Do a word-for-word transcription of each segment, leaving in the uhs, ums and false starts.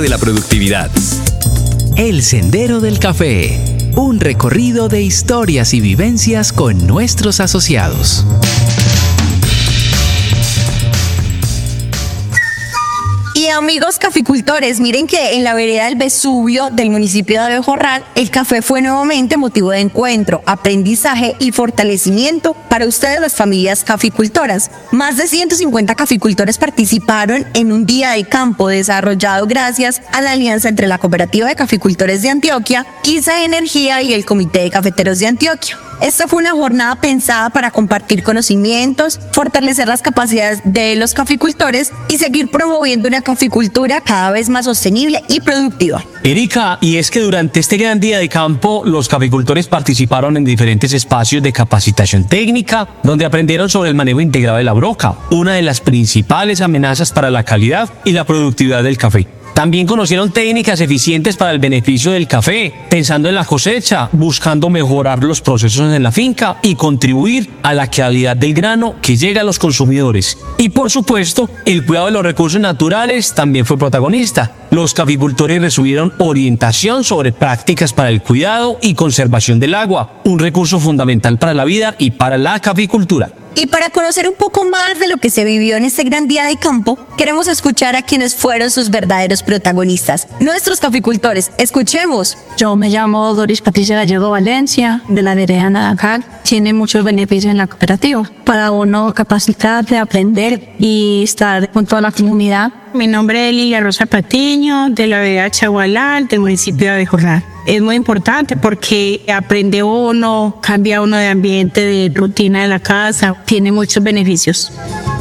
de la productividad. El Sendero del Café, un recorrido de historias y vivencias con nuestros asociados. Y amigos caficultores, miren que en la vereda del Vesubio del municipio de Abejorral, el café fue nuevamente motivo de encuentro, aprendizaje y fortalecimiento para ustedes, las familias caficultoras. Más de ciento cincuenta caficultores participaron en un día de campo desarrollado gracias a la alianza entre la Cooperativa de Caficultores de Antioquia, Quisa Energía y el Comité de Cafeteros de Antioquia. Esta fue una jornada pensada para compartir conocimientos, fortalecer las capacidades de los caficultores y seguir promoviendo una caficultura cada vez más sostenible y productiva. Erika, y es que durante este gran día de campo, los caficultores participaron en diferentes espacios de capacitación técnica, donde aprendieron sobre el manejo integrado de la broca, una de las principales amenazas para la calidad y la productividad del café. También conocieron técnicas eficientes para el beneficio del café, pensando en la cosecha, buscando mejorar los procesos en la finca y contribuir a la calidad del grano que llega a los consumidores. Y por supuesto, el cuidado de los recursos naturales también fue protagonista. Los caficultores recibieron orientación sobre prácticas para el cuidado y conservación del agua, un recurso fundamental para la vida y para la caficultura. Y para conocer un poco más de lo que se vivió en este gran día de campo, queremos escuchar a quienes fueron sus verdaderos protagonistas, nuestros caficultores. Escuchemos. Yo me llamo Doris Patricia Gallego Valencia, de la vereda Naranjal. Tiene muchos beneficios en la cooperativa para uno capacitarse, aprender y estar con toda la comunidad. Mi nombre es Lilia Rosa Patiño, de la vereda Chagualal, del municipio de Abejorral. Es muy importante porque aprende uno, cambia uno de ambiente, de rutina de la casa, tiene muchos beneficios.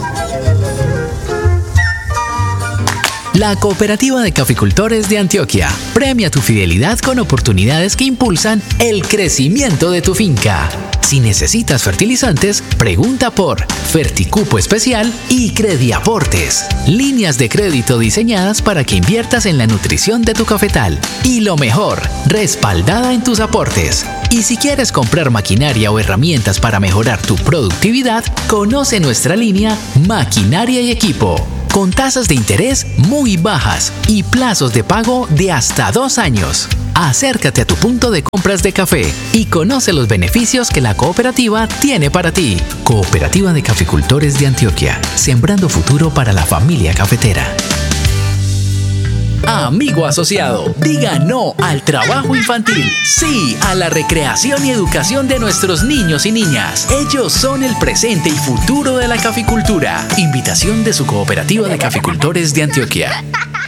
La Cooperativa de Caficultores de Antioquia premia tu fidelidad con oportunidades que impulsan el crecimiento de tu finca. Si necesitas fertilizantes, pregunta por Ferticupo Especial y Crediaportes, líneas de crédito diseñadas para que inviertas en la nutrición de tu cafetal. Y lo mejor, respaldada en tus aportes. Y si quieres comprar maquinaria o herramientas para mejorar tu productividad, conoce nuestra línea Maquinaria y Equipo, con tasas de interés muy bajas y plazos de pago de hasta dos años. Acércate a tu punto de compras de café y conoce los beneficios que la cooperativa tiene para ti. Cooperativa de Caficultores de Antioquia, sembrando futuro para la familia cafetera. Amigo asociado, diga no al trabajo infantil, sí a la recreación y educación de nuestros niños y niñas. Ellos son el presente y futuro de la caficultura. Invitación de su Cooperativa de Caficultores de Antioquia.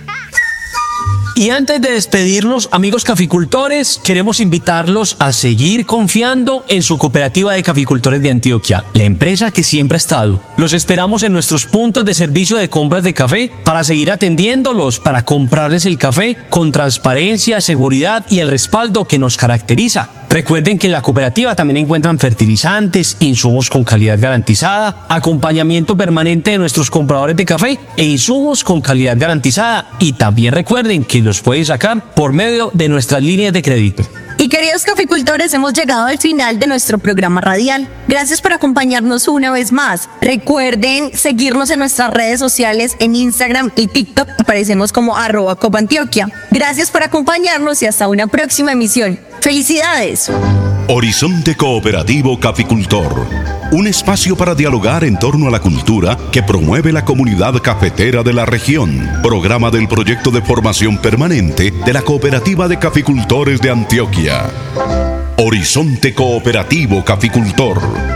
Y antes de despedirnos, amigos caficultores, queremos invitarlos a seguir confiando en su Cooperativa de Caficultores de Antioquia, la empresa que siempre ha estado. Los esperamos en nuestros puntos de servicio de compras de café para seguir atendiéndolos, para comprarles el café con transparencia, seguridad y el respaldo que nos caracteriza. Recuerden que en la cooperativa también encuentran fertilizantes, insumos con calidad garantizada, acompañamiento permanente de nuestros compradores de café e insumos con calidad garantizada. Y también recuerden que los pueden sacar por medio de nuestras líneas de crédito. Y queridos caficultores, hemos llegado al final de nuestro programa radial. Gracias por acompañarnos una vez más. Recuerden seguirnos en nuestras redes sociales, en Instagram y TikTok. Aparecemos como arroba Copantioquia. Gracias por acompañarnos y hasta una próxima emisión. ¡Felicidades! Horizonte Cooperativo Caficultor, un espacio para dialogar en torno a la cultura que promueve la comunidad cafetera de la región. Programa del proyecto de formación permanente de la Cooperativa de Caficultores de Antioquia. Horizonte Cooperativo Caficultor.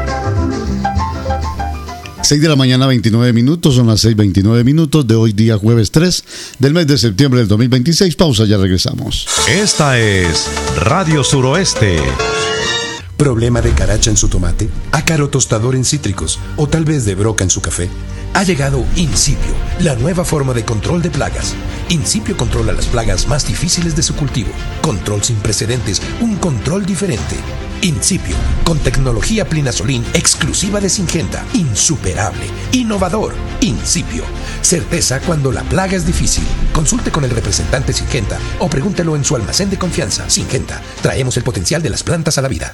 seis de la mañana, veintinueve minutos, son las seis veintinueve minutos de hoy día jueves tres del mes de septiembre del dos mil veintiséis. Pausa, ya regresamos. Esta es Radio Suroeste. ¿Problema de caracha en su tomate? ¿Ácaro tostador en cítricos? ¿O tal vez de broca en su café? Ha llegado Incipio, la nueva forma de control de plagas. Incipio controla las plagas más difíciles de su cultivo. Control sin precedentes, un control diferente. Incipio, con tecnología Plinazolin exclusiva de Syngenta. Insuperable, innovador. Incipio, certeza cuando la plaga es difícil. Consulte con el representante Syngenta o pregúntelo en su almacén de confianza. Syngenta, traemos el potencial de las plantas a la vida.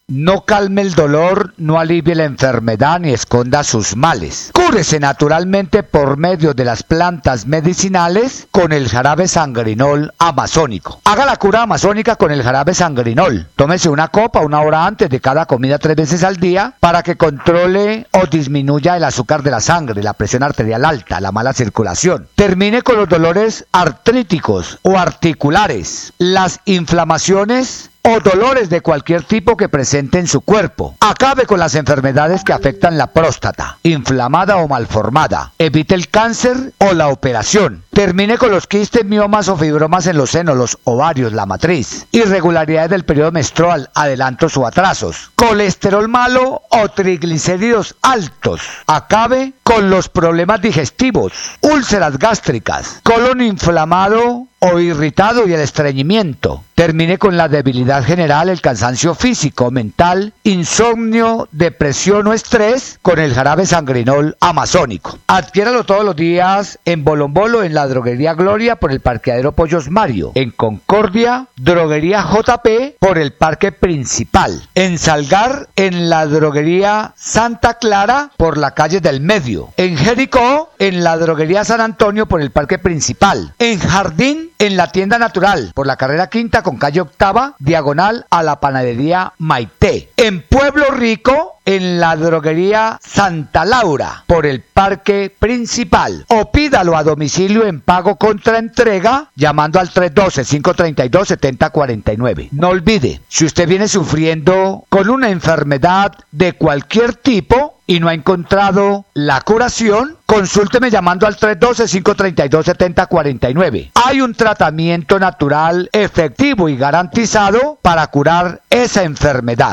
no calme el dolor, no alivie la enfermedad ni esconda sus males. Cúrese naturalmente por medio de las plantas medicinales con el jarabe sangrinol amazónico. Haga la cura amazónica con el jarabe sangrinol. Tómese una copa una hora antes de cada comida tres veces al día para que controle o disminuya el azúcar de la sangre, la presión arterial alta, la mala circulación. Termine con los dolores artríticos o articulares, las inflamaciones o dolores de cualquier tipo que presente en su cuerpo. Acabe con las enfermedades que afectan la próstata, inflamada o malformada. Evite el cáncer o la operación. Termine con los quistes, miomas o fibromas en los senos, los ovarios, la matriz. Irregularidades del periodo menstrual, adelantos o atrasos. Colesterol malo o triglicéridos altos. Acabe con los problemas digestivos, úlceras gástricas, colon inflamado o irritado y el estreñimiento. Termine con la debilidad general, el cansancio físico, mental, insomnio, depresión o estrés con el jarabe sangrinol amazónico. Adquiéralo todos los días en Bolombolo, en la Droguería Gloria por el Parqueadero Pollos Mario, en Concordia, Droguería J P por el Parque Principal, en Salgar, en la Droguería Santa Clara por la Calle del Medio, en Jericó, en la Droguería San Antonio por el Parque Principal, en Jardín, en la Tienda Natural por la Carrera Quinta con calle Octava, diagonal a la Panadería Maite, en Pueblo Rico, en la Droguería Santa Laura por el Parque Principal, o pídalo a domicilio en pago contra entrega llamando al tres uno dos, cinco tres dos, siete cero cuatro nueve. No olvide, si usted viene sufriendo con una enfermedad de cualquier tipo y no ha encontrado la curación, consúlteme llamando al tres uno dos, cinco tres dos, siete cero cuatro nueve. Hay un tratamiento natural efectivo y garantizado para curar esa enfermedad.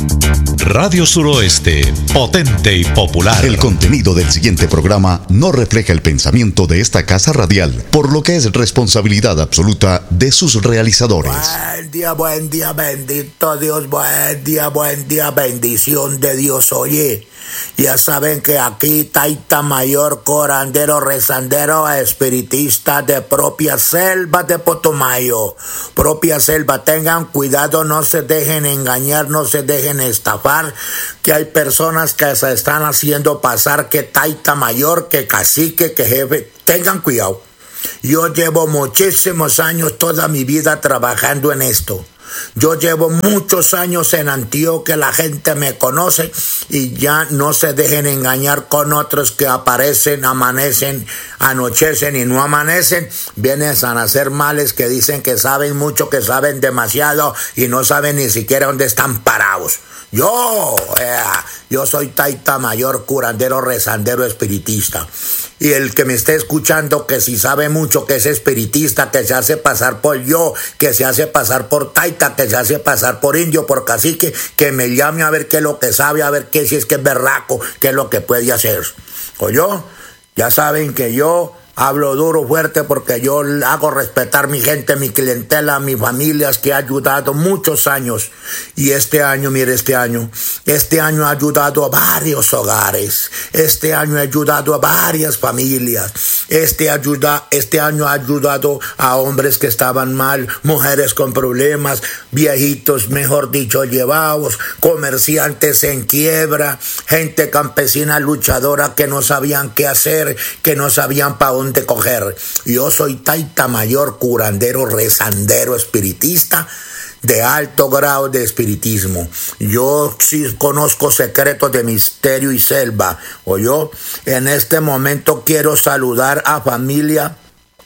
Radio Suroeste, potente y popular. El contenido del siguiente programa no refleja el pensamiento de esta casa radial, por lo que es responsabilidad absoluta de sus realizadores. Buen día, buen día, bendito Dios, buen día, buen día, bendición de Dios. Oye, ya saben que aquí Taita Mayor, corandero, rezandero, espiritista de propia selva de Potomayo. Propia selva, tengan cuidado, no se dejen engañar, no se dejen estafar, que hay personas que se están haciendo pasar que Taita Mayor, que cacique, que jefe. Tengan cuidado. Yo llevo muchísimos años, toda mi vida trabajando en esto. Yo llevo muchos años en Antioquia, la gente me conoce y ya no se dejen engañar con otros que aparecen, amanecen, anochecen y no amanecen. Vienen a hacer males que dicen que saben mucho, que saben demasiado y no saben ni siquiera dónde están parados. Yo, eh, yo soy Taita Mayor, curandero, rezandero, espiritista. Y el que me esté escuchando, que si sabe mucho, que es espiritista, que se hace pasar por yo, que se hace pasar por Taita, que se hace pasar por indio, por cacique, que me llame a ver qué es lo que sabe, a ver qué si es que es berraco, qué es lo que puede hacer. O yo, ya saben que yo hablo duro, fuerte, porque yo hago respetar mi gente, mi clientela, mis familias, que ha ayudado muchos años. Y este año, mire, este año, este año ha ayudado a varios hogares. Este año ha ayudado a varias familias. Este, ayuda, este año ha ayudado a hombres que estaban mal, mujeres con problemas, viejitos, mejor dicho, llevados, comerciantes en quiebra, gente campesina luchadora que no sabían qué hacer, que no sabían para dónde de coger. Yo soy Taita Mayor, curandero, rezandero, espiritista de alto grado de espiritismo. Yo sí conozco secretos de misterio y selva. O yo en este momento quiero saludar a familia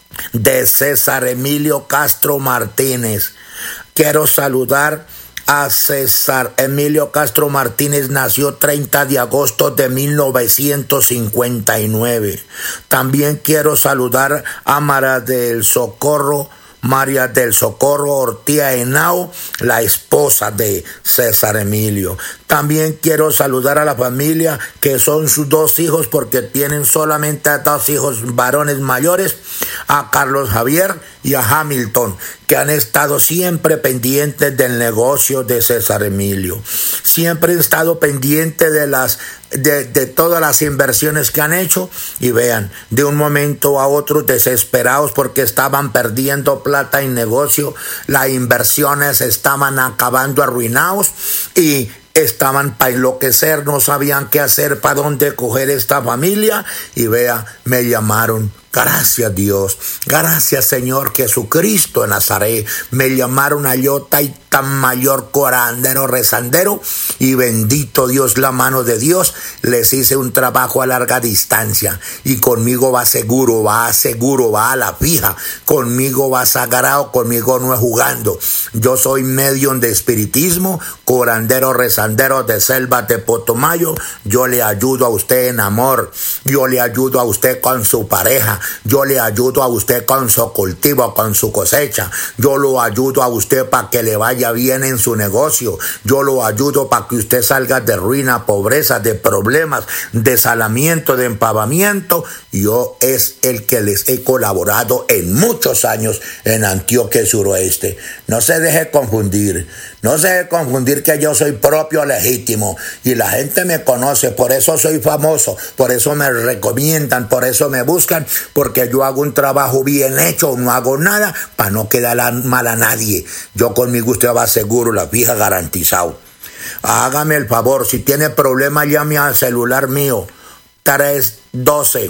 de César Emilio Castro Martínez. Quiero saludar a César Emilio Castro Martínez, nació treinta de agosto de mil novecientos cincuenta y nueve. También quiero saludar a María del Socorro, María del Socorro Ortía Henao, la esposa de César Emilio. También quiero saludar a la familia que son sus dos hijos, porque tienen solamente dos hijos varones mayores, a Carlos Javier y a Hamilton, que han estado siempre pendientes del negocio de César Emilio. Siempre han estado pendientes de las de, de todas las inversiones que han hecho, y vean, de un momento a otro desesperados porque estaban perdiendo plata en negocio, las inversiones estaban acabando, arruinados, y estaban para enloquecer, no sabían qué hacer, para dónde coger esta familia, y vea, me llamaron. Gracias Dios, gracias Señor Jesucristo de Nazaret, me llamaron a yo Taitan Mayor Corandero Rezandero, y bendito Dios, la mano de Dios, les hice un trabajo a larga distancia, y conmigo va seguro, va seguro, va a la fija, conmigo va sagrado, conmigo no es jugando. Yo soy medium de espiritismo, curandero rezandero de selva de Potomayo. Yo le ayudo a usted en amor, yo le ayudo a usted con su pareja, yo le ayudo a usted con su cultivo, con su cosecha, yo lo ayudo a usted para que le vaya bien en su negocio, yo lo ayudo para que usted salga de ruina, pobreza, de problemas, desalamiento, de empavamiento. Yo es el que les he colaborado en muchos años en Antioquia Suroeste. No se deje confundir, no se deje confundir que yo soy propio legítimo, y la gente me conoce, por eso soy famoso, por eso me recomiendan, por eso me buscan, porque yo hago un trabajo bien hecho, no hago nada para no quedar mal a nadie. Yo conmigo usted va seguro, la fija garantizado. Hágame el favor, si tiene problema llame al celular mío, tres doce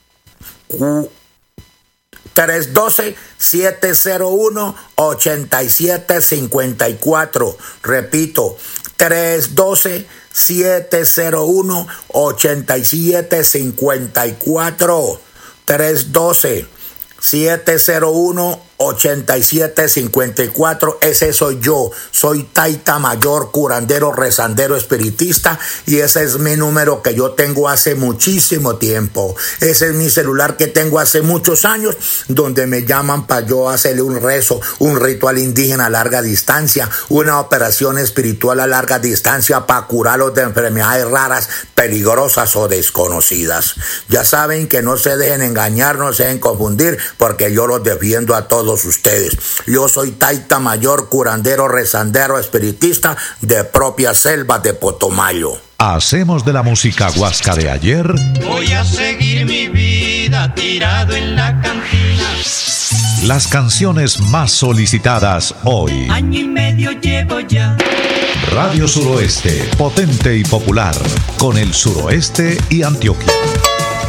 tres doce, siete cero uno, ocho siete cinco cuatro. Repito, tres doce, siete cero uno, ocho siete cinco cuatro. tres doce, siete cero uno, ocho siete cinco cuatro. Ese soy yo, soy Taita Mayor, curandero, rezandero, espiritista, y ese es mi número que yo tengo hace muchísimo tiempo. Ese es mi celular que tengo hace muchos años, donde me llaman para yo hacerle un rezo, un ritual indígena a larga distancia, una operación espiritual a larga distancia para curarlos de enfermedades raras, peligrosas o desconocidas. Ya saben que no se dejen engañar, no se dejen confundir, porque yo los defiendo a todos ustedes. Yo soy Taita Mayor, curandero, rezandero, espiritista de propia selva de Potomayo. Hacemos de la música huasca de ayer. Voy a seguir mi vida tirado en la cantina. Las canciones más solicitadas hoy. Año y medio llevo ya. Radio Suroeste, potente y popular, con el suroeste y Antioquia.